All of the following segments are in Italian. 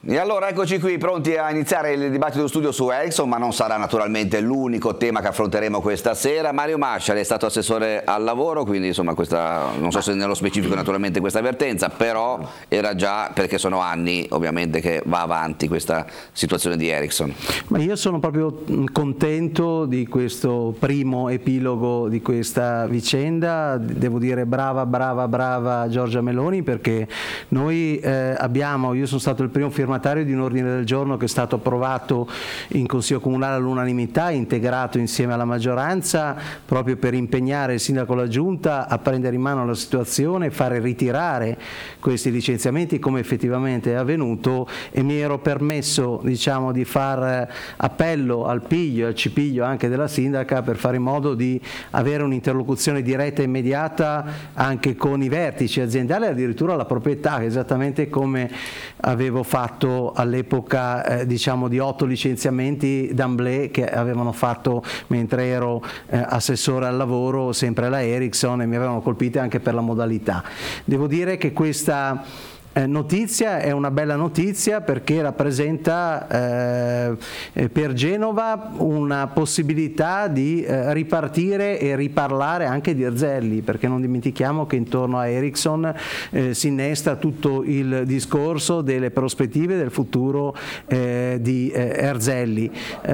E allora eccoci qui pronti a iniziare il dibattito studio su Ericsson, ma non sarà naturalmente l'unico tema che affronteremo questa sera. Mario Masciari è stato assessore al lavoro, quindi insomma questa, non so se nello specifico naturalmente questa avvertenza, però era già, perché sono anni ovviamente che va avanti questa situazione di Ericsson. Ma io sono proprio contento di questo primo epilogo di questa vicenda, devo dire brava Giorgia Meloni, perché noi io sono stato il primo firmatario di un ordine del giorno che è stato approvato in Consiglio Comunale all'unanimità, integrato insieme alla maggioranza, proprio per impegnare il sindaco e la giunta a prendere in mano la situazione e fare ritirare questi licenziamenti come effettivamente è avvenuto, e mi ero permesso di far appello al piglio e al cipiglio anche della sindaca per fare in modo di avere un'interlocuzione diretta e immediata anche con i vertici aziendali e addirittura la proprietà, esattamente come avevo fatto all'epoca di 8 licenziamenti d'amblè che avevano fatto mentre ero assessore al lavoro sempre alla Ericsson, e mi avevano colpito anche per la modalità. Devo dire che questa notizia è una bella notizia perché rappresenta per Genova una possibilità di ripartire e riparlare anche di Erzelli, perché non dimentichiamo che intorno a Ericsson si innesta tutto il discorso delle prospettive del futuro di Erzelli.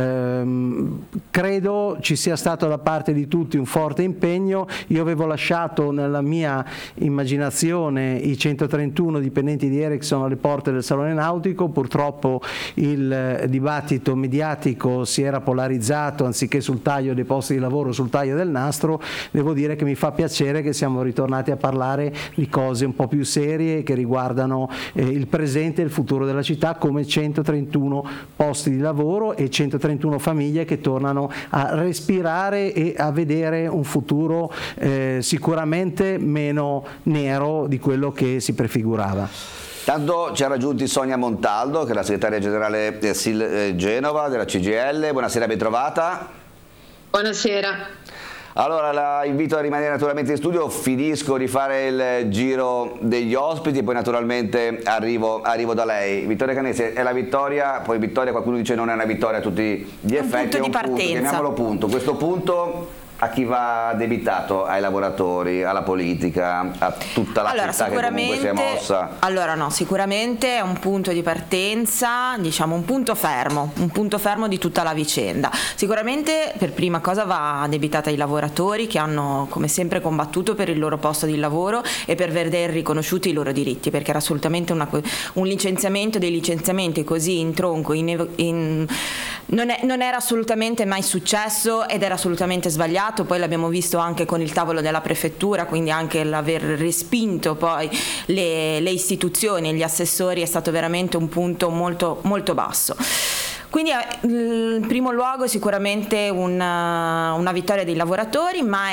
Credo ci sia stato da parte di tutti un forte impegno. Io avevo lasciato nella mia immaginazione i 131 dipendenti di Ericsson alle porte del Salone Nautico. Purtroppo il dibattito mediatico si era polarizzato, anziché sul taglio dei posti di lavoro, sul taglio del nastro. Devo dire che mi fa piacere che siamo ritornati a parlare di cose un po' più serie che riguardano il presente e il futuro della città, come 131 posti di lavoro e 131 famiglie che tornano a respirare e a vedere un futuro sicuramente meno nero di quello che si prefigurava. Tanto ci ha raggiunti Sonia Montaldo, che è la segretaria generale SIL Genova della CGIL. Buonasera, ben trovata. Buonasera. Allora la invito a rimanere naturalmente in studio, finisco di fare il giro degli ospiti e poi naturalmente arrivo da lei. Vittoria Canese, è la vittoria, poi vittoria qualcuno dice non è una vittoria a tutti gli effetti, è un punto di partenza. Chiamiamolo punto. Questo punto a chi va addebitato? Ai lavoratori, alla politica, a tutta la città che comunque si è mossa? Allora no, sicuramente è un punto di partenza, diciamo un punto fermo di tutta la vicenda. Sicuramente per prima cosa va addebitata ai lavoratori che hanno come sempre combattuto per il loro posto di lavoro e per vedere riconosciuti i loro diritti, perché era assolutamente un licenziamento, dei licenziamenti così in tronco, non era assolutamente mai successo ed era assolutamente sbagliato. Poi l'abbiamo visto anche con il tavolo della prefettura, quindi anche l'aver respinto poi le istituzioni e gli assessori è stato veramente un punto molto, molto basso. Quindi in primo luogo sicuramente una vittoria dei lavoratori, ma